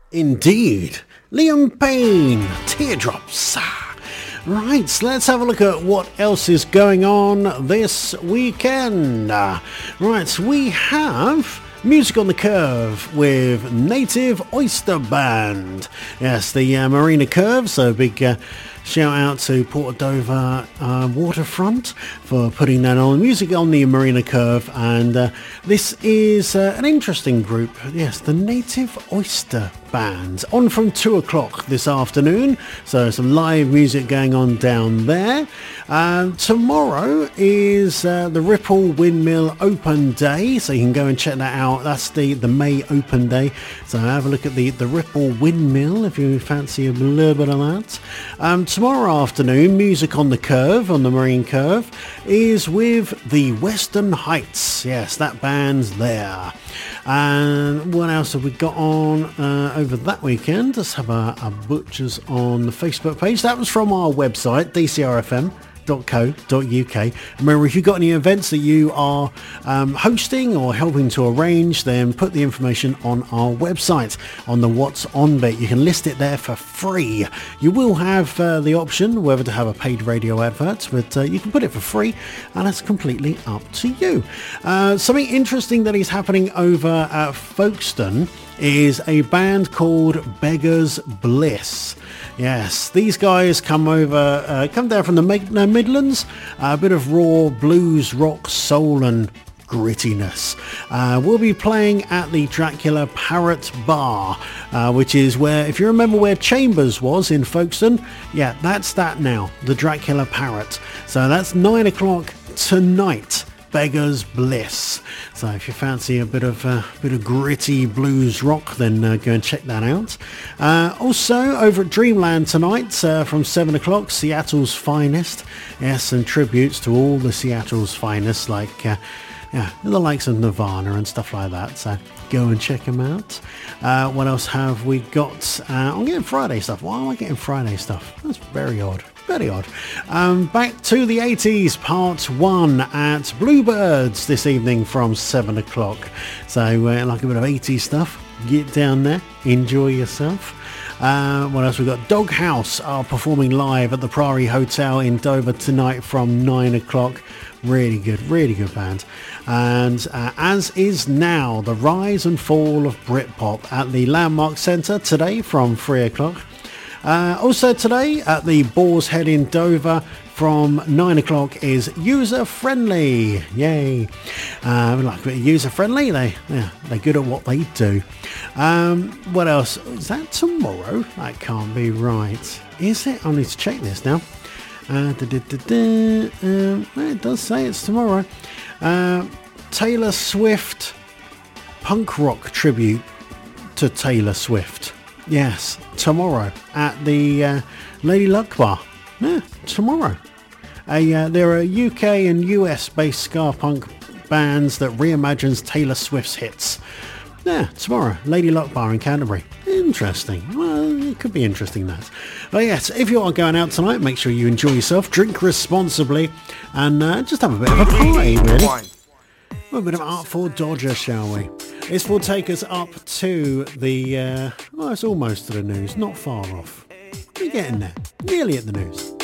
Indeed. Liam Payne, Teardrops. Right, so let's have a look at what else is going on this weekend. Right, we have Music on the Curve with Native Oyster Band. Yes, the Marina Curve, so big shout out to Portadover Waterfront for putting that on. Music on the Marina Curve, and this is an interesting group. Yes, the Native Oyster Band. On from 2 o'clock this afternoon, so some live music going on down there. Tomorrow is the Ripple Windmill Open Day, so you can go and check that out. That's the May Open Day, so have a look at the Ripple Windmill if you fancy a little bit of that. Tomorrow afternoon, Music on the Curve, on the Marine Curve, is with the Western Heights. Yes, that band's there. And what else have we got on over that weekend? Let's have a Butchers on the Facebook page. That was from our website, dcrfm.co.uk. Remember, if you've got any events that you are hosting or helping to arrange, then put the information on our website on the What's On bit. You can list it there for free. You will have the option whether to have a paid radio advert, but you can put it for free, and that's completely up to you. Something interesting that is happening over at Folkestone is a band called Beggars Bliss. Yes, these guys come down from the Midlands, a bit of raw blues, rock, soul and grittiness. We'll be playing at the Dracula Parrot Bar, which is where, if you remember where Chambers was in Folkestone, yeah, that's that now, the Dracula Parrot. So that's 9 o'clock tonight. Beggars Bliss. So if you fancy a bit of gritty blues rock, then go and check that out. Also over at Dreamland tonight from 7 o'clock, Seattle's Finest. Yes, and tributes to all the Seattle's finest, like the likes of Nirvana and stuff like that. So go and check them out. What else have we got? I'm getting Friday stuff. Why am I getting Friday stuff? That's very odd. Very odd. Back to the 80s, part 1 at Bluebirds this evening from 7 o'clock. So like a bit of 80s stuff, get down there, enjoy yourself. What else we got? Doghouse are performing live at the Prairie Hotel in Dover tonight from 9 o'clock. Really good band. And as is now, the rise and fall of Britpop at the Landmark Centre today from 3 o'clock. Also today at the Boar's Head in Dover from 9 o'clock is User Friendly. Yay. Like User Friendly, they're good at what they do. What else? Is that tomorrow? That can't be right. Is it? I need to check this now. It does say it's tomorrow. Taylor Swift punk rock tribute to Taylor Swift. Yes, tomorrow at the Lady Luck Bar. Yeah, tomorrow. There are UK and US based ska punk bands that reimagines Taylor Swift's hits. Yeah, tomorrow, Lady Luck Bar in Canterbury. Interesting. Well, it could be interesting, that. But yes, if you are going out tonight, make sure you enjoy yourself, drink responsibly, and just have a bit of a party, really. A bit of Artful Dodger, shall we? This will take us up to the, it's almost to the news, not far off. We're getting there, nearly at the news.